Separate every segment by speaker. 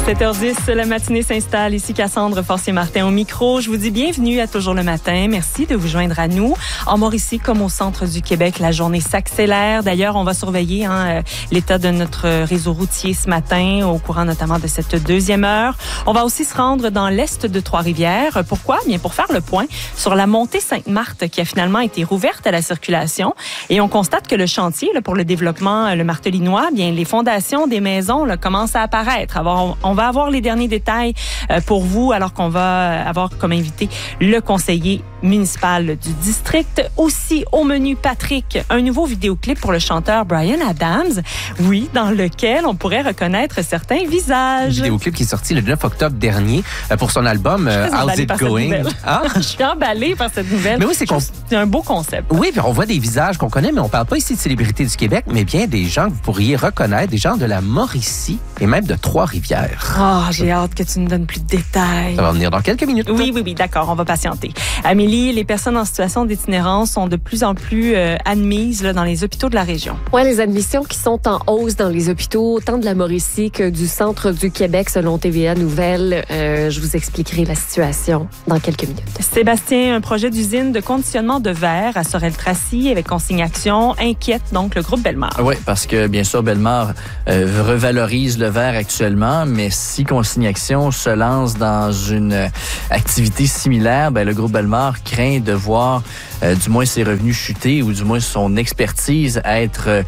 Speaker 1: 7h10, la matinée s'installe. Ici Cassandre Forcier-Martin au micro. Je vous dis bienvenue à Toujours le matin. Merci de vous joindre à nous. En Mauricie, comme au centre du Québec, la journée s'accélère. D'ailleurs, on va surveiller l'état de notre réseau routier ce matin, au courant notamment de cette deuxième heure. On va aussi se rendre dans l'est de Trois-Rivières. Pourquoi? Bien, pour faire le point sur la montée Sainte-Marthe qui a finalement été rouverte à la circulation. Et on constate que le chantier pour le développement, le Martelinois, bien, les fondations des maisons commencent à apparaître. On va avoir les derniers détails pour vous, alors qu'on va avoir comme invité le conseiller municipal du district. Aussi au menu, Patrick, un nouveau vidéoclip pour le chanteur Bryan Adams. Oui, dans lequel on pourrait reconnaître certains visages.
Speaker 2: Un vidéoclip qui est sorti le 9 octobre dernier pour son album How's It Going.
Speaker 1: Je suis emballée par cette nouvelle.
Speaker 2: Mais oui, c'est
Speaker 1: un beau concept.
Speaker 2: Oui, puis on voit des visages qu'on connaît, mais on parle pas ici de célébrités du Québec, mais bien des gens que vous pourriez reconnaître, des gens de la Mauricie et même de Trois-Rivières.
Speaker 1: J'ai hâte que tu nous donnes plus de détails.
Speaker 2: Ça va venir dans quelques minutes.
Speaker 1: Oui, d'accord, on va patienter. Amélie, les personnes en situation d'itinérance sont de plus en plus admises dans les hôpitaux de la région.
Speaker 3: Oui, les admissions qui sont en hausse dans les hôpitaux, autant de la Mauricie que du centre du Québec, selon TVA Nouvelles. Je vous expliquerai la situation dans quelques minutes.
Speaker 1: Sébastien, un projet d'usine de conditionnement de verre à Sorel-Tracy avec consignation inquiète donc le groupe Bellemare.
Speaker 4: Oui, parce que bien sûr, Bellemare revalorise le verre actuellement, mais si Consignation se lance dans une activité similaire, le groupe Bellemare craint de voir du moins ses revenus chuter ou du moins son expertise être...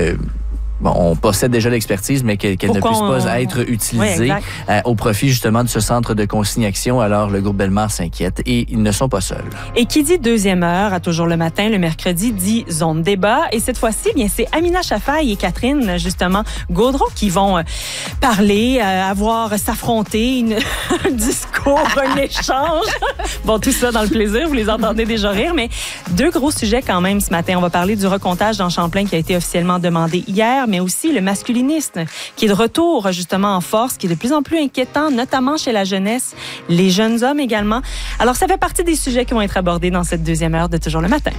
Speaker 4: on possède déjà l'expertise, mais qu'elle ne puisse pas être utilisée au profit justement de ce centre de consignation. Alors, le groupe Bellemare s'inquiète et ils ne sont pas seuls.
Speaker 1: Et qui dit deuxième heure, à Toujours le matin, le mercredi, dit zone débat. Et cette fois-ci, bien, c'est Amina Chafaï et Catherine, justement, Gaudreau qui vont parler, s'affronter, un discours, un échange. Bon, tout ça dans le plaisir, vous les entendez déjà rire, mais deux gros sujets quand même ce matin. On va parler du recomptage dans Champlain qui a été officiellement demandé hier, mais aussi le masculinisme qui est de retour justement en force, qui est de plus en plus inquiétant, notamment chez la jeunesse, les jeunes hommes également. Alors, ça fait partie des sujets qui vont être abordés dans cette deuxième heure de Toujours le matin.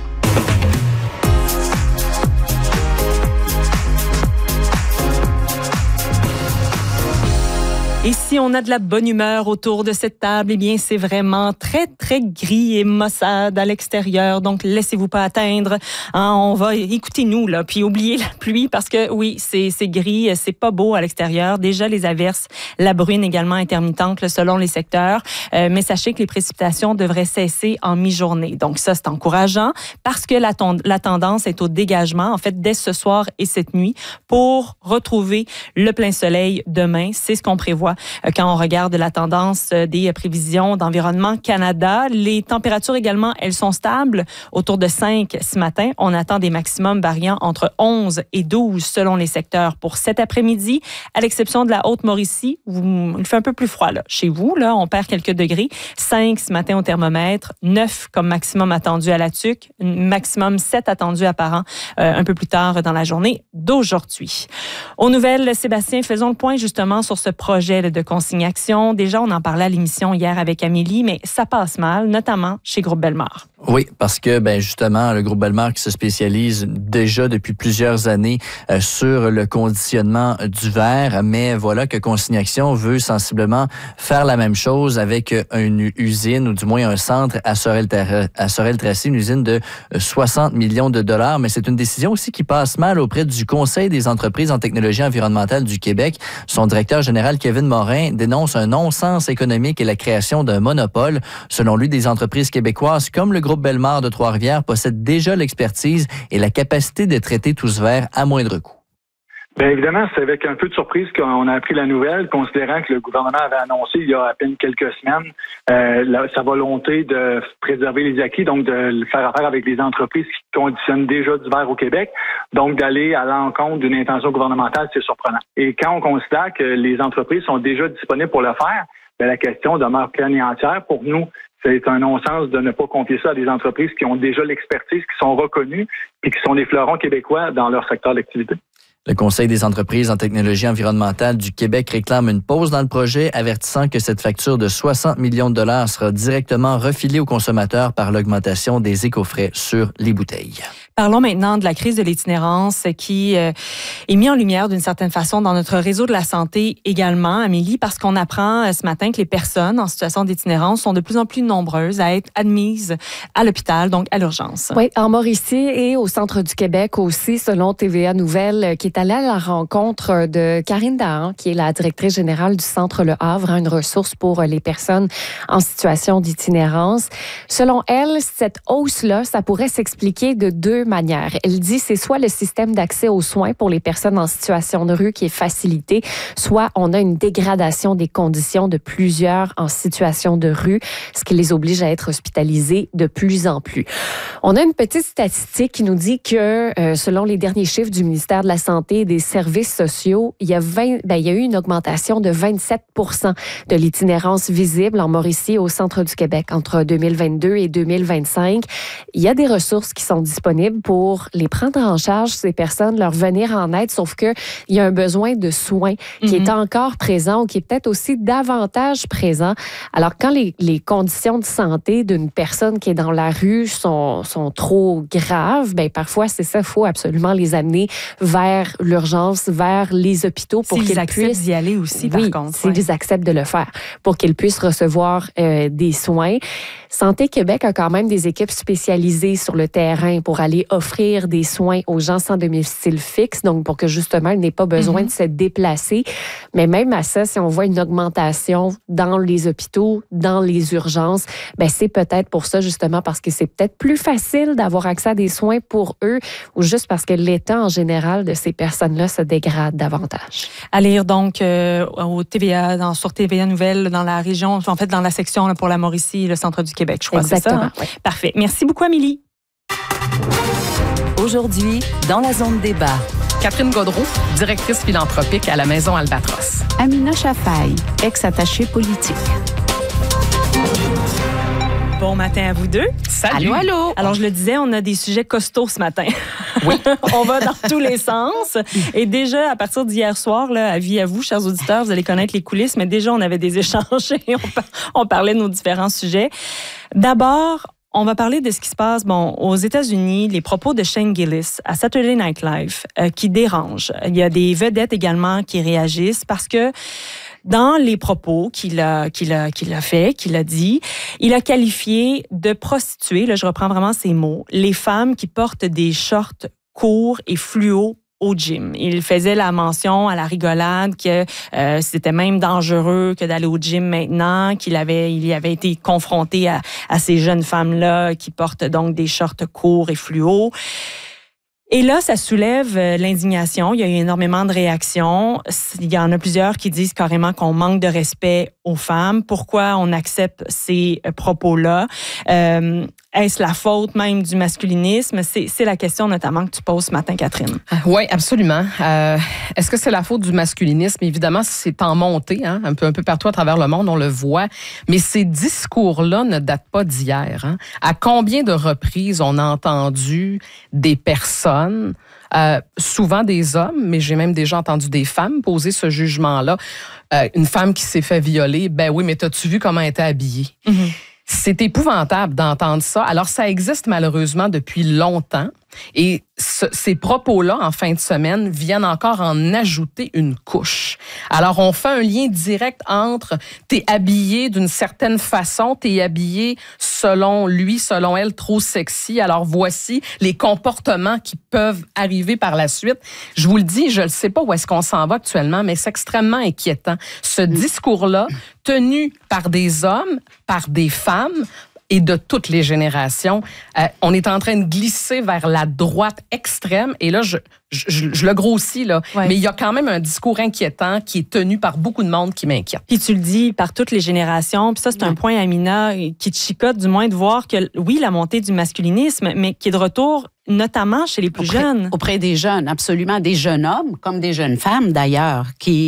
Speaker 1: Et si on a de la bonne humeur autour de cette table, eh bien, c'est vraiment très, très gris et maussade à l'extérieur. Donc, laissez-vous pas atteindre. On va, écoutez-nous, puis oubliez la pluie parce que, oui, c'est gris, c'est pas beau à l'extérieur. Déjà, les averses, la bruine également intermittente, selon les secteurs. Mais sachez que les précipitations devraient cesser en mi-journée. Donc, ça, c'est encourageant parce que la tendance est au dégagement, en fait, dès ce soir et cette nuit pour retrouver le plein soleil demain. C'est ce qu'on prévoit quand on regarde la tendance des prévisions d'Environnement Canada. Les températures également, elles sont stables, autour de 5 ce matin. On attend des maximums variant entre 11 et 12 selon les secteurs pour cet après-midi, à l'exception de la Haute-Mauricie, où il fait un peu plus froid. Chez vous, on perd quelques degrés. 5 ce matin au thermomètre, 9 comme maximum attendu à la Tuque, maximum 7 attendu à Parent un peu plus tard dans la journée d'aujourd'hui. Aux nouvelles, Sébastien, faisons le point justement sur ce projet de consignation. Déjà, on en parlait à l'émission hier avec Amélie, mais ça passe mal, notamment chez Groupe Bellemare.
Speaker 4: Oui, parce que justement, le groupe Bellemare qui se spécialise déjà depuis plusieurs années sur le conditionnement du verre, mais voilà que Consignation veut sensiblement faire la même chose avec une usine, ou du moins un centre à Sorel-Tracy, une usine de 60 millions de dollars, mais c'est une décision aussi qui passe mal auprès du Conseil des entreprises en technologie environnementale du Québec. Son directeur général, Kevin Morin, dénonce un non-sens économique et la création d'un monopole. Selon lui, des entreprises québécoises comme le groupe Bellemare de Trois-Rivières possèdent déjà l'expertise et la capacité de traiter tout ce verre à moindre coût.
Speaker 5: Bien évidemment, c'est avec un peu de surprise qu'on a appris la nouvelle, considérant que le gouvernement avait annoncé il y a à peine quelques semaines sa volonté de préserver les acquis, donc de faire affaire avec les entreprises qui conditionnent déjà du verre au Québec. Donc d'aller à l'encontre d'une intention gouvernementale, c'est surprenant. Et quand on considère que les entreprises sont déjà disponibles pour le faire, la question demeure pleine et entière. Pour nous, c'est un non-sens de ne pas confier ça à des entreprises qui ont déjà l'expertise, qui sont reconnues et qui sont des fleurons québécois dans leur secteur d'activité.
Speaker 4: Le Conseil des entreprises en technologie environnementale du Québec réclame une pause dans le projet, avertissant que cette facture de 60 millions de dollars sera directement refilée aux consommateurs par l'augmentation des écofrais sur les bouteilles.
Speaker 1: Parlons maintenant de la crise de l'itinérance qui est mise en lumière d'une certaine façon dans notre réseau de la santé également, Amélie, parce qu'on apprend ce matin que les personnes en situation d'itinérance sont de plus en plus nombreuses à être admises à l'hôpital, donc à l'urgence.
Speaker 3: Oui, en Mauricie et au centre du Québec aussi, selon TVA Nouvelles, qui est allée à la rencontre de Karine Dahan, qui est la directrice générale du Centre Le Havre, une ressource pour les personnes en situation d'itinérance. Selon elle, cette hausse-là, ça pourrait s'expliquer de deux manières. Elle dit c'est soit le système d'accès aux soins pour les personnes en situation de rue qui est facilité, soit on a une dégradation des conditions de plusieurs en situation de rue, ce qui les oblige à être hospitalisés de plus en plus. On a une petite statistique qui nous dit que, selon les derniers chiffres du ministère de la Santé et des Services sociaux, il y a eu une augmentation de 27% de l'itinérance visible en Mauricie au centre du Québec entre 2022 et 2025. Il y a des ressources qui sont disponibles pour les prendre en charge, ces personnes, leur venir en aide, sauf qu'il y a un besoin de soins qui est encore présent ou qui est peut-être aussi davantage présent. Alors, quand les conditions de santé d'une personne qui est dans la rue sont trop graves, bien, parfois, c'est ça, il faut absolument les amener vers l'urgence, vers les hôpitaux pour qu'ils puissent
Speaker 1: d'y aller aussi, par contre.
Speaker 3: S'ils acceptent de le faire, pour qu'ils puissent recevoir des soins. Santé Québec a quand même des équipes spécialisées sur le terrain pour aller offrir des soins aux gens sans domicile fixe, donc pour que justement, ils n'aient pas besoin de se déplacer. Mais même à ça, si on voit une augmentation dans les hôpitaux, dans les urgences, ben c'est peut-être pour ça justement parce que c'est peut-être plus facile d'avoir accès à des soins pour eux ou juste parce que l'état en général de ces personnes-là se dégrade davantage.
Speaker 1: À lire donc au TVA, sur TVA Nouvelles, dans la région, en fait dans la section là, pour la Mauricie, le centre du Québec, je crois.
Speaker 3: Exactement.
Speaker 1: C'est ça, hein? Oui. Parfait. Merci beaucoup, Amélie.
Speaker 6: Aujourd'hui, dans la zone débat.
Speaker 7: Catherine Gaudreault, directrice philanthropique à la Maison Albatros.
Speaker 6: Amina Chafaï, ex-attachée politique.
Speaker 1: Bon matin à vous deux.
Speaker 7: Salut.
Speaker 6: Allô, allô.
Speaker 1: Alors, je le disais, on a des sujets costauds ce matin.
Speaker 7: Oui.
Speaker 1: On va dans tous les sens. Et déjà, à partir d'hier soir, là, avis à vous, chers auditeurs, vous allez connaître les coulisses, mais déjà, on avait des échanges et on parlait de nos différents sujets. D'abord, on va parler de ce qui se passe aux États-Unis, les propos de Shane Gillis à Saturday Night Live qui dérangent. Il y a des vedettes également qui réagissent parce que dans les propos qu'il a dit, il a qualifié de prostituées, là je reprends vraiment ces mots, les femmes qui portent des shorts courts et fluo au gym. Il faisait la mention à la rigolade que c'était même dangereux que d'aller au gym maintenant, il avait été confronté à ces jeunes femmes-là qui portent donc des shorts courts et fluo. Et là, ça soulève l'indignation. Il y a eu énormément de réactions. Il y en a plusieurs qui disent carrément qu'on manque de respect aux femmes. Pourquoi on accepte ces propos-là? Est-ce la faute même du masculinisme? C'est la question notamment que tu poses ce matin, Catherine.
Speaker 7: Oui, absolument. Est-ce que c'est la faute du masculinisme? Évidemment, c'est en montée, hein, un peu partout à travers le monde, on le voit. Mais ces discours-là ne datent pas d'hier. Hein. À combien de reprises on a entendu des personnes, souvent des hommes, mais j'ai même déjà entendu des femmes poser ce jugement-là. Une femme qui s'est fait violer, ben oui, mais t'as-tu vu comment elle était habillée? Mm-hmm. C'est épouvantable d'entendre ça. Alors, ça existe malheureusement depuis longtemps. Et ces propos-là, en fin de semaine, viennent encore en ajouter une couche. Alors, on fait un lien direct entre t'es habillé d'une certaine façon, t'es habillé selon lui, selon elle, trop sexy. Alors, voici les comportements qui peuvent arriver par la suite. Je vous le dis, je ne sais pas où est-ce qu'on s'en va actuellement, mais c'est extrêmement inquiétant. Ce discours-là, tenu par des hommes, par des femmes, et de toutes les générations. On est en train de glisser vers la droite extrême. Et là, je le grossis, là. Ouais. Mais il y a quand même un discours inquiétant qui est tenu par beaucoup de monde qui m'inquiète.
Speaker 1: Puis tu le dis, par toutes les générations. Puis ça, c'est un point, Amina, qui te chicote du moins de voir que, oui, la montée du masculinisme, mais qui est de retour notamment chez les plus jeunes.
Speaker 6: Auprès des jeunes, absolument. Des jeunes hommes, comme des jeunes femmes, d'ailleurs,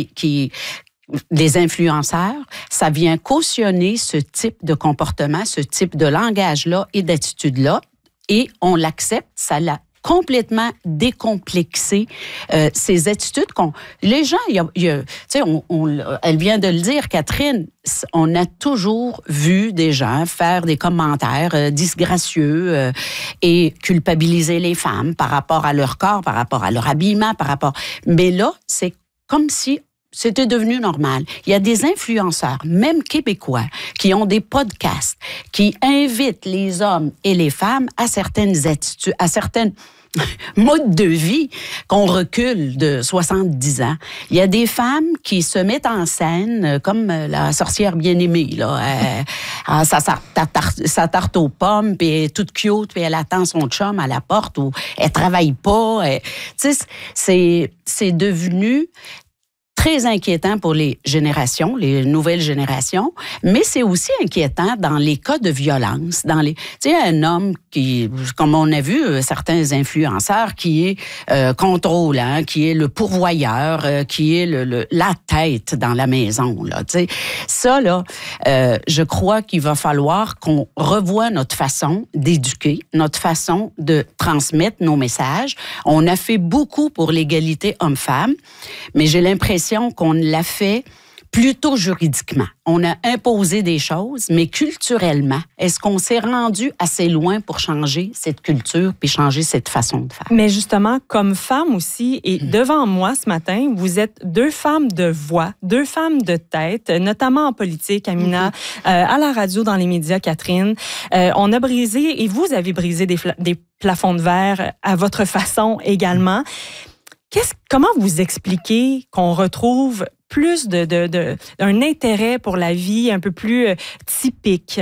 Speaker 6: les influenceurs, ça vient cautionner ce type de comportement, ce type de langage-là et d'attitude-là, et on l'accepte, ça complètement décomplexer ces attitudes qu'on... Les gens, tu sais, elle vient de le dire, Catherine, on a toujours vu des gens faire des commentaires disgracieux et culpabiliser les femmes par rapport à leur corps, par rapport à leur habillement, par rapport... Mais là, c'est comme si c'était devenu normal. Il y a des influenceurs, même québécois, qui ont des podcasts, qui invitent les hommes et les femmes à certaines attitudes, à certaines modes de vie qu'on recule de 70 ans. Il y a des femmes qui se mettent en scène comme la sorcière bien-aimée, là. Sa tarte aux pommes, puis elle est toute cute, puis elle attend son chum à la porte, ou elle travaille pas. Tu sais, c'est devenu très inquiétant pour les générations, les nouvelles générations, mais c'est aussi inquiétant dans les cas de violence. Tu sais, un homme qui, comme on a vu, certains influenceurs, qui est contrôlant, qui est le pourvoyeur, qui est la tête dans la maison. Là, tu sais, ça, là, je crois qu'il va falloir qu'on revoie notre façon d'éduquer, notre façon de transmettre nos messages. On a fait beaucoup pour l'égalité homme-femme, mais j'ai l'impression qu'on l'a fait plutôt juridiquement. On a imposé des choses, mais culturellement, est-ce qu'on s'est rendu assez loin pour changer cette culture puis changer cette façon de faire?
Speaker 1: Mais justement, comme femme aussi, et devant moi ce matin, vous êtes deux femmes de voix, deux femmes de tête, notamment en politique, Amina, à la radio, dans les médias, Catherine. On a brisé, et vous avez brisé des plafonds de verre à votre façon également. Comment vous expliquez qu'on retrouve plus d'un intérêt pour la vie un peu plus typique,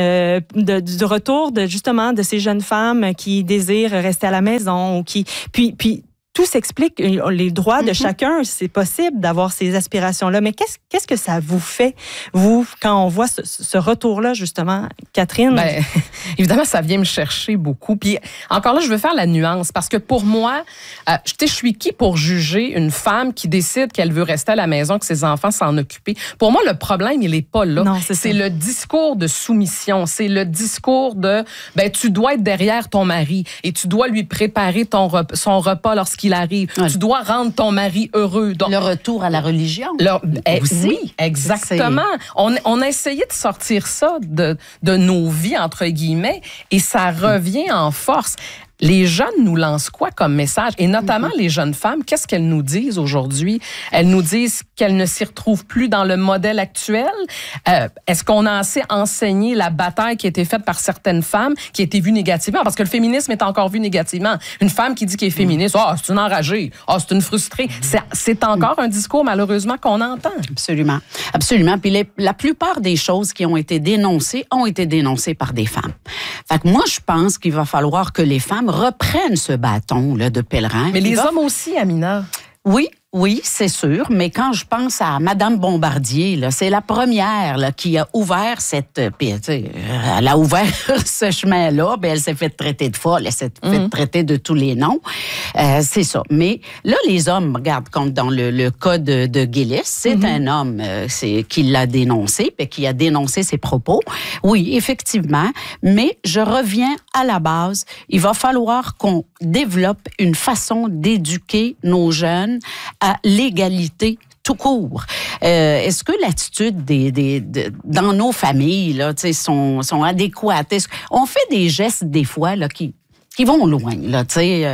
Speaker 1: du retour justement de ces jeunes femmes qui désirent rester à la maison, ou qui puis tout s'explique, les droits de chacun, c'est possible d'avoir ces aspirations-là. Mais qu'est-ce que ça vous fait, vous, quand on voit ce retour-là, justement, Catherine?
Speaker 7: Bien, évidemment, ça vient me chercher beaucoup. Puis encore là, je veux faire la nuance, parce que pour moi, je suis qui pour juger une femme qui décide qu'elle veut rester à la maison, que ses enfants s'en occupent? Pour moi, le problème, il n'est pas là.
Speaker 1: Non,
Speaker 7: c'est le discours de soumission. C'est le discours de, tu dois être derrière ton mari et tu dois lui préparer son repas lorsqu'il arrive. Ouais. Tu dois rendre ton mari heureux. Donc,
Speaker 6: le retour à la religion.
Speaker 7: Oui, exactement. On a essayé de sortir ça de nos vies, entre guillemets, et ça revient en force. Les jeunes nous lancent quoi comme message? Et notamment les jeunes femmes, qu'est-ce qu'elles nous disent aujourd'hui? Elles nous disent qu'elles ne s'y retrouvent plus dans le modèle actuel. Est-ce qu'on a assez enseigné la bataille qui a été faite par certaines femmes, qui a été vue négativement? Parce que le féminisme est encore vu négativement. Une femme qui dit qu'elle est féministe, c'est une enragée, c'est une frustrée. C'est encore un discours, malheureusement, qu'on entend.
Speaker 6: Absolument. Absolument. Puis la plupart des choses qui ont été dénoncées par des femmes. Fait que moi, je pense qu'il va falloir que les femmes reprennent ce bâton là, de pèlerin.
Speaker 7: Mais les hommes aussi, Amina.
Speaker 6: Oui, c'est sûr, mais quand je pense à Madame Bombardier, là, c'est la première là, qui a ouvert elle a ouvert ce chemin-là, elle s'est fait traiter de folle, elle s'est fait traiter de tous les noms. C'est ça. Mais là, les hommes, regarde, comme dans le cas de Gillis, c'est un homme qui l'a dénoncé, puis qui a dénoncé ses propos. Oui, effectivement, mais je reviens à la base. Il va falloir qu'on développe une façon d'éduquer nos jeunes à l'égalité tout court. Est-ce que l'attitude dans nos familles là, sont adéquates? On fait des gestes des fois là, qui vont loin. Là,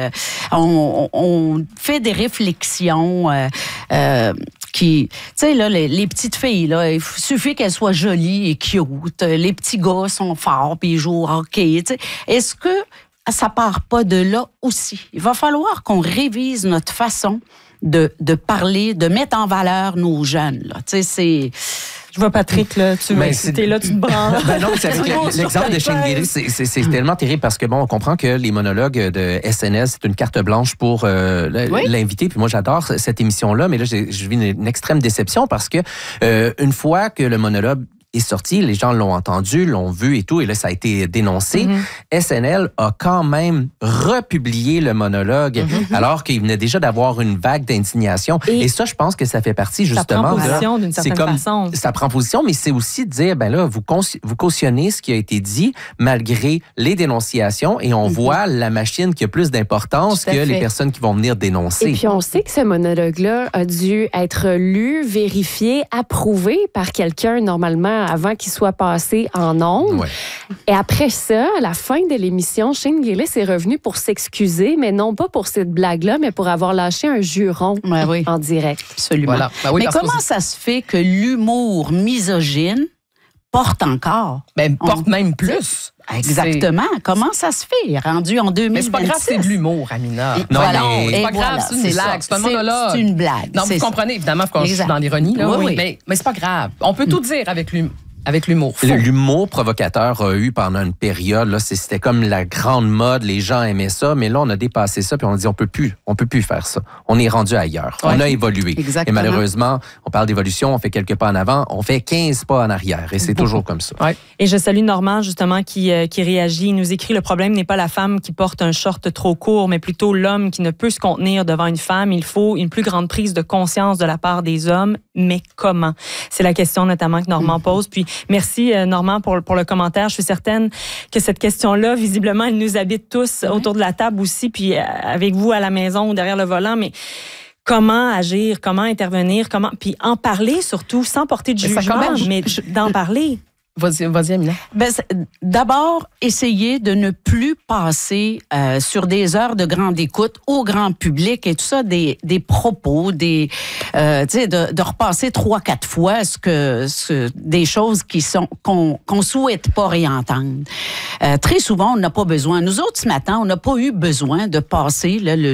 Speaker 6: on fait des réflexions qui... Tu sais, là, les petites filles, là, il suffit qu'elles soient jolies et cute. Les petits gars sont forts puis ils jouent au hockey. T'sais. Est-ce que ça part pas de là aussi? Il va falloir qu'on révise notre façon de parler, de mettre en valeur nos jeunes. Là. Tu sais, c'est...
Speaker 1: Je vois Patrick, là, tu es là, tu te branles.
Speaker 2: Non, c'est avec l'exemple de Shane Gillis, c'est tellement terrible parce que, on comprend que les monologues de SNL, c'est une carte blanche pour l'invité. Puis moi, j'adore cette émission-là, mais là, je vis une extrême déception parce que une fois que le monologue est sorti, les gens l'ont entendu, l'ont vu et tout, et là, ça a été dénoncé. SNL a quand même republié le monologue, alors qu'il venait déjà d'avoir une vague d'indignation. Et ça, je pense que ça fait partie, justement...
Speaker 1: Ça prend position d'une certaine façon.
Speaker 2: Ça prend position, mais c'est aussi de dire, ben là, vous cautionnez ce qui a été dit, malgré les dénonciations, et on voit la machine qui a plus d'importance que les personnes qui vont venir dénoncer.
Speaker 3: Et puis, on sait que ce monologue-là a dû être lu, vérifié, approuvé par quelqu'un, normalement, avant qu'il soit passé en ondes.
Speaker 2: Ouais.
Speaker 3: Et après ça, à la fin de l'émission, Shane Gillis est revenu pour s'excuser, mais non pas pour cette blague-là, mais pour avoir lâché un juron en direct.
Speaker 6: Absolument.
Speaker 7: Voilà. Ben oui,
Speaker 6: mais comment ça se fait que l'humour misogyne porte encore?
Speaker 7: Ben, porte même plus.
Speaker 6: Exactement. Comment ça se fait, rendu en 2026?
Speaker 7: Mais c'est pas grave, c'est de l'humour, Amina.
Speaker 2: Non,
Speaker 6: voilà.
Speaker 2: mais...
Speaker 7: C'est pas grave, c'est une blague, c'est un monologue.
Speaker 6: C'est une blague.
Speaker 7: Non, vous comprenez, évidemment, quand je suis dans l'ironie, là.
Speaker 6: Oui.
Speaker 7: Mais c'est pas grave. On peut tout dire avec l'humour.
Speaker 2: L'humour provocateur a eu pendant une période, là, c'était comme la grande mode, les gens aimaient ça, mais là, on a dépassé ça, puis on a dit, on peut plus faire ça. On est rendu ailleurs.
Speaker 6: Ouais.
Speaker 2: On a évolué.
Speaker 6: Exactement.
Speaker 2: Et malheureusement, on parle d'évolution, on fait quelques pas en avant, on fait 15 pas en arrière, et c'est toujours comme ça.
Speaker 7: Ouais.
Speaker 1: Et je salue Normand, justement, qui réagit. Il nous écrit, le problème n'est pas la femme qui porte un short trop court, mais plutôt l'homme qui ne peut se contenir devant une femme. Il faut une plus grande prise de conscience de la part des hommes, mais comment? C'est la question notamment que Normand pose. Puis merci, Normand, pour le commentaire. Je suis certaine que cette question-là, visiblement, elle nous habite tous autour de la table aussi, puis avec vous à la maison ou derrière le volant, mais... Comment agir, comment intervenir, puis en parler surtout, sans porter de jugement, mais d'en parler.
Speaker 7: Vas-y, Amina.
Speaker 6: D'abord, essayer de ne plus passer sur des heures de grande écoute au grand public et tout ça, des propos, de repasser 3-4 fois des choses qu'on souhaite pas réentendre. Très souvent, on n'a pas besoin. Nous autres, ce matin, on n'a pas eu besoin de passer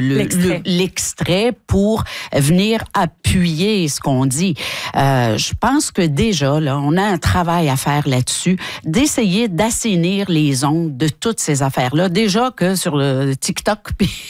Speaker 6: l'extrait pour venir appuyer ce qu'on dit. Je pense que déjà, là, on a un travail à faire là-dessus, d'essayer d'assainir les ondes de toutes ces affaires-là. Déjà que sur le TikTok